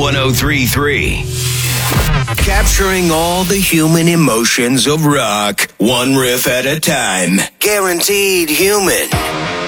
1033. Capturing all the human emotions of rock, one riff at a time. Guaranteed human.